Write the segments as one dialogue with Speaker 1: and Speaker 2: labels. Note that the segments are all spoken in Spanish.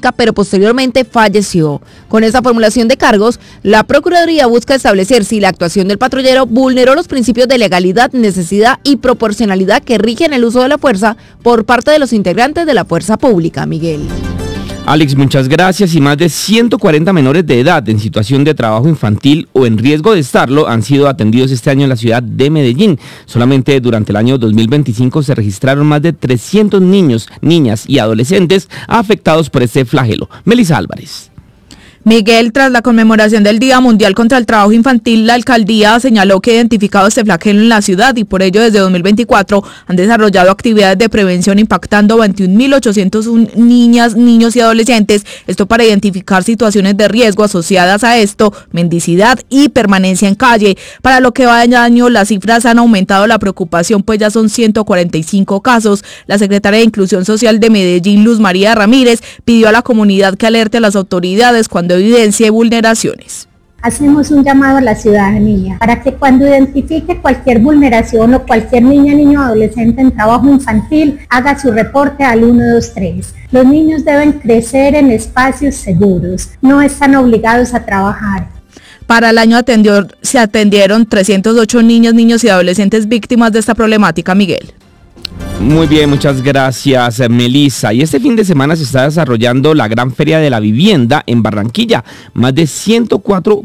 Speaker 1: pública, pero posteriormente falleció. Con esta formulación de cargos, la Procuraduría busca establecer si la actuación del patrullero vulneró los principios de legalidad, necesidad y proporcionalidad que rigen el uso de la fuerza por parte de los integrantes de la fuerza pública. Miguel.
Speaker 2: Alex, muchas gracias. Y más de 140 menores de edad en situación de trabajo infantil o en riesgo de estarlo han sido atendidos este año en la ciudad de Medellín. Solamente durante el año 2025 se registraron más de 300 niños, niñas y adolescentes afectados por este flagelo. Melissa Álvarez.
Speaker 3: Miguel, tras la conmemoración del Día Mundial contra el Trabajo Infantil, la alcaldía señaló que ha identificado este flagelo en la ciudad y por ello desde 2024 han desarrollado actividades de prevención impactando 21.801 niñas, niños y adolescentes, esto para identificar situaciones de riesgo asociadas a esto, mendicidad y permanencia en calle. Para lo que va de año, las cifras han aumentado la preocupación, pues ya son 145 casos. La secretaria de Inclusión Social de Medellín, Luz María Ramírez, pidió a la comunidad que alerte a las autoridades cuando evidencie vulneraciones.
Speaker 4: Hacemos un llamado a la ciudadanía para que cuando identifique cualquier vulneración o cualquier niña, niño o adolescente en trabajo infantil, haga su reporte al 123. Los niños deben crecer en espacios seguros, no están obligados a trabajar.
Speaker 3: Para el año se atendieron 308 niños y adolescentes víctimas de esta problemática, Miguel.
Speaker 2: Muy bien, muchas gracias, Melissa. Y este fin de semana se está desarrollando la Gran Feria de la Vivienda en Barranquilla. Más de 104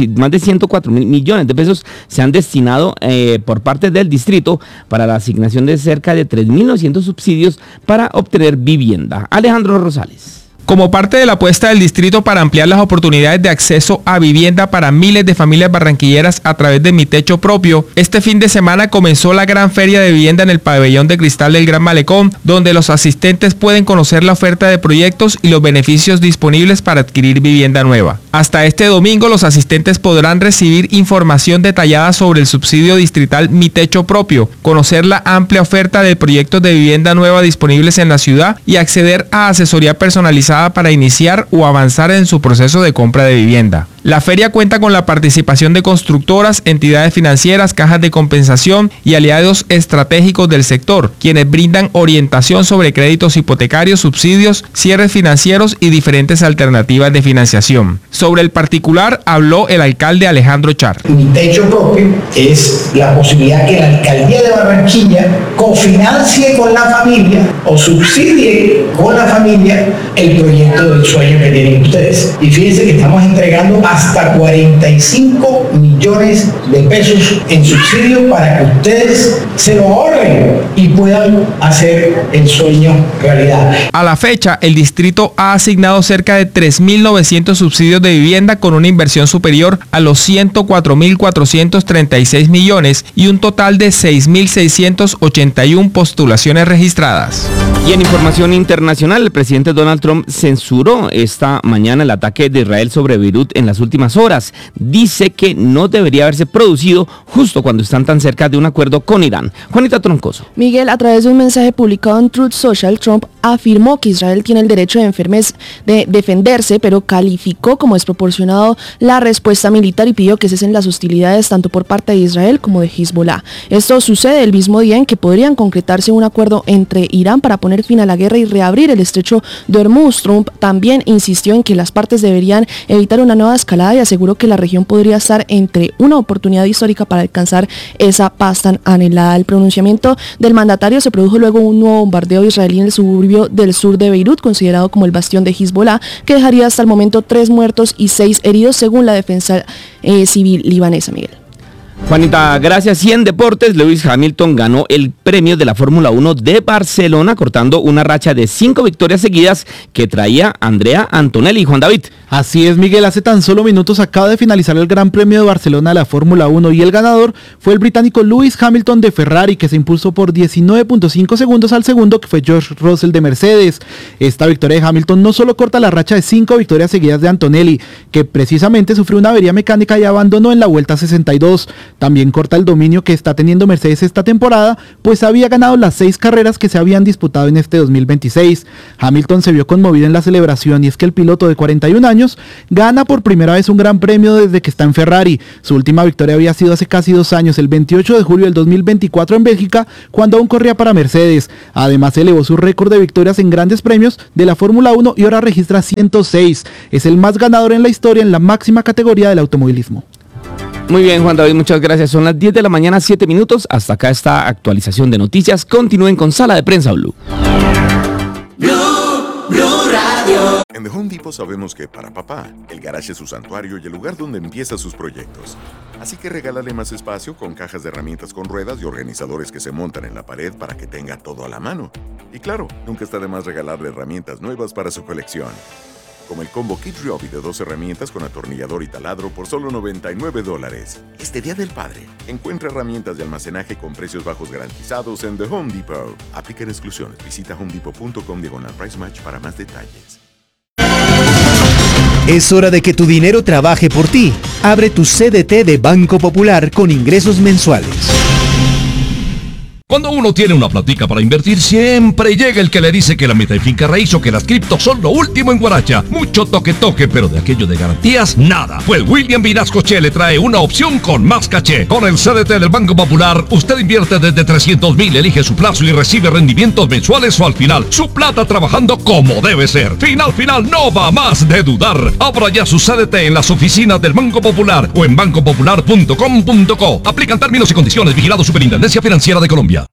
Speaker 2: millones de pesos se han destinado por parte del distrito para la asignación de cerca de 3.900 subsidios para obtener vivienda. Alejandro Rosales.
Speaker 5: Como parte de la apuesta del distrito para ampliar las oportunidades de acceso a vivienda para miles de familias barranquilleras a través de Mi Techo Propio, este fin de semana comenzó la Gran Feria de Vivienda en el Pabellón de Cristal del Gran Malecón, donde los asistentes pueden conocer la oferta de proyectos y los beneficios disponibles para adquirir vivienda nueva. Hasta este domingo, los asistentes podrán recibir información detallada sobre el subsidio distrital Mi Techo Propio, conocer la amplia oferta de proyectos de vivienda nueva disponibles en la ciudad y acceder a asesoría personalizada para iniciar o avanzar en su proceso de compra de vivienda. La feria cuenta con la participación de constructoras, entidades financieras, cajas de compensación y aliados estratégicos del sector, quienes brindan orientación sobre créditos hipotecarios, subsidios, cierres financieros y diferentes alternativas de financiación. Sobre el particular habló el alcalde Alejandro Char.
Speaker 6: Mi Techo Propio es la posibilidad que la alcaldía de Barranquilla cofinancie con la familia o subsidie con la familia el proyecto del sueño que tienen ustedes. Y fíjense que estamos entregando hasta 45 millones de pesos en subsidio para que ustedes se lo ahorren y puedan hacer el sueño realidad.
Speaker 5: A la fecha, el distrito ha asignado cerca de 3.900 subsidios de vivienda con una inversión superior a los 104.436 millones y un total de 6.681 postulaciones registradas.
Speaker 2: Y en información internacional, el presidente Donald Trump censuró esta mañana el ataque de Israel sobre Beirut en las últimas horas. Dice que no debería haberse producido justo cuando están tan cerca de un acuerdo con Irán. Juanita Troncoso.
Speaker 7: Miguel, a través de un mensaje publicado en Truth Social, Trump afirmó que Israel tiene el derecho de defenderse, pero calificó como desproporcionado la respuesta militar y pidió que cesen las hostilidades tanto por parte de Israel como de Hezbollah. Esto sucede el mismo día en que podrían concretarse un acuerdo entre Irán para poner fin a la guerra y reabrir el estrecho de Hormuz. Trump también insistió en que las partes deberían evitar una nueva escalada y aseguró que la región podría estar entre una oportunidad histórica para alcanzar esa paz tan anhelada. El pronunciamiento del mandatario se produjo luego un nuevo bombardeo israelí en el suburbio del sur de Beirut, considerado como el bastión de Hezbollah, que dejaría hasta el momento 3 muertos y 6 heridos, según la defensa civil libanesa, Miguel.
Speaker 2: Juanita, gracias. Y en deportes, Lewis Hamilton ganó el premio de la Fórmula 1 de Barcelona, cortando una racha de 5 victorias seguidas que traía Andrea Antonelli. Juan David.
Speaker 8: Así es, Miguel, hace tan solo minutos acaba de finalizar el Gran Premio de Barcelona de la Fórmula 1 y el ganador fue el británico Lewis Hamilton de Ferrari, que se impulsó por 19.5 segundos al segundo, que fue George Russell de Mercedes. Esta victoria de Hamilton no solo corta la racha de 5 victorias seguidas de Antonelli, que precisamente sufrió una avería mecánica y abandonó en la vuelta 62, También corta el dominio que está teniendo Mercedes esta temporada, pues había ganado las 6 carreras que se habían disputado en este 2026. Hamilton se vio conmovido en la celebración y es que el piloto de 41 años gana por primera vez un gran premio desde que está en Ferrari. Su última victoria había sido hace casi 2 años, el 28 de julio del 2024 en Bélgica, cuando aún corría para Mercedes. Además elevó su récord de victorias en grandes premios de la Fórmula 1 y ahora registra 106. Es el más ganador en la historia en la máxima categoría del automovilismo.
Speaker 2: Muy bien, Juan David, muchas gracias. Son las 10 de la mañana, 7 minutos. Hasta acá esta actualización de noticias. Continúen con Sala de Prensa Blue.
Speaker 9: En The Home Depot sabemos que para papá, el garage es su santuario y el lugar donde empieza sus proyectos. Así que regálale más espacio con cajas de herramientas con ruedas y organizadores que se montan en la pared para que tenga todo a la mano. Y claro, nunca está de más regalarle herramientas nuevas para su colección. Como el combo Kid Ryobi de 2 herramientas con atornillador y taladro por solo $99. Este Día del Padre, encuentra herramientas de almacenaje con precios bajos garantizados en The Home Depot. Aplican exclusiones. Visita homedepot.com/price match para más detalles.
Speaker 10: Es hora de que tu dinero trabaje por ti. Abre tu CDT de Banco Popular con ingresos mensuales.
Speaker 11: Cuando uno tiene una platica para invertir, siempre llega el que le dice que la meta y finca raíz o que las criptos son lo último en guaracha. Mucho toque, pero de aquello de garantías, nada. Pues William Vinasco Che le trae una opción con más caché. Con el CDT del Banco Popular, usted invierte desde 300,000, elige su plazo y recibe rendimientos mensuales o al final. Su plata trabajando como debe ser. Final, no va más de dudar. Abra ya su CDT en las oficinas del Banco Popular o en bancopopular.com.co. Aplican términos y condiciones. Vigilado Superintendencia Financiera de Colombia.